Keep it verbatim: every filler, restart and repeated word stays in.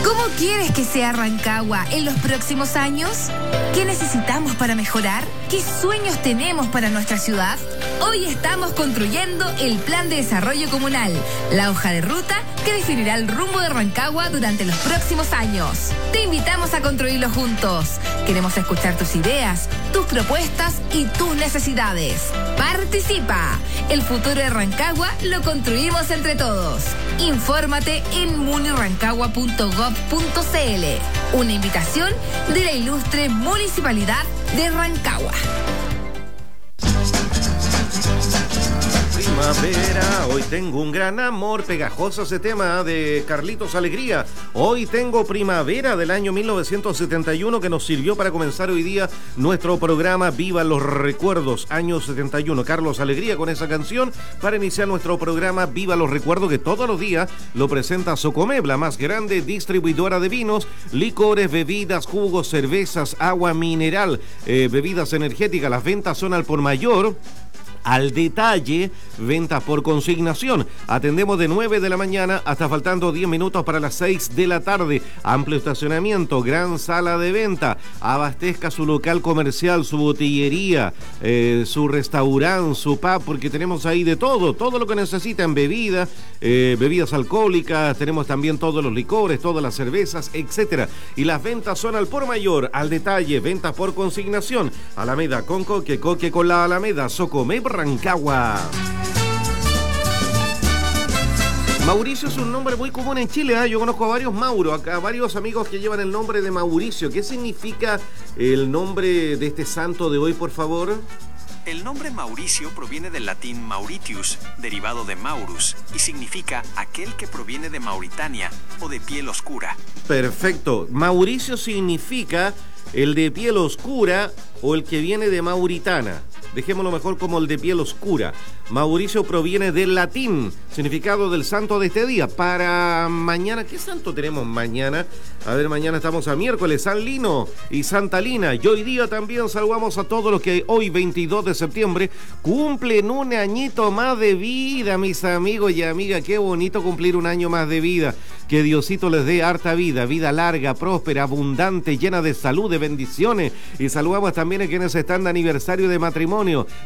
¿Cómo quieres que sea Rancagua en los próximos años? ¿Qué necesitamos para mejorar? ¿Qué sueños tenemos para nuestra ciudad? Hoy estamos construyendo el Plan de Desarrollo Comunal, la hoja de ruta que definirá el rumbo de Rancagua durante los próximos años. Te invitamos a construirlo juntos. Queremos escuchar tus ideas, tus propuestas y tus necesidades. ¡Participa! El futuro de Rancagua lo construimos entre todos. Infórmate en munirancagua punto gob punto cl. Una invitación de la ilustre Municipalidad de Rancagua. Primavera, hoy tengo un gran amor, pegajoso ese tema de Carlitos Alegría. Hoy tengo primavera del año mil novecientos setenta y uno que nos sirvió para comenzar hoy día nuestro programa Viva los Recuerdos, año setenta y uno. Carlos Alegría con esa canción para iniciar nuestro programa Viva los Recuerdos, que todos los días lo presenta Socomeb, la más grande distribuidora de vinos, licores, bebidas, jugos, cervezas, agua mineral, eh, bebidas energéticas. Las ventas son al por mayor, al detalle, ventas por consignación. Atendemos de nueve de la mañana hasta faltando diez minutos para las seis de la tarde. Amplio estacionamiento, gran sala de venta. Abastezca su local comercial, su botillería, eh, su restaurante, su pub, porque tenemos ahí de todo, todo lo que necesitan, bebidas, eh, bebidas alcohólicas, tenemos también todos los licores, todas las cervezas, etcétera. Y las ventas son al por mayor, al detalle, ventas por consignación. Alameda con Coque, Coque con la Alameda, Socomeb, Rancagua. Mauricio es un nombre muy común en Chile, ¿eh? Yo conozco a varios Mauro, a varios amigos que llevan el nombre de Mauricio. ¿Qué significa el nombre de este santo de hoy, por favor? El nombre Mauricio proviene del latín Mauritius, derivado de Maurus, y significa aquel que proviene de Mauritania o de piel oscura. Perfecto. Mauricio significa el de piel oscura o el que viene de Mauritana. Dejémoslo mejor como el de piel oscura. Mauricio proviene del latín, significado del santo de este día. Para mañana, ¿qué santo tenemos mañana? A ver, mañana estamos a miércoles, San Lino y Santa Lina. Y hoy día también saludamos a todos los que hoy, veintidós de septiembre, cumplen un añito más de vida, mis amigos y amigas. Qué bonito cumplir un año más de vida. Que Diosito les dé harta vida, vida larga, próspera, abundante, llena de salud, de bendiciones. Y saludamos también a quienes están de aniversario de matrimonio.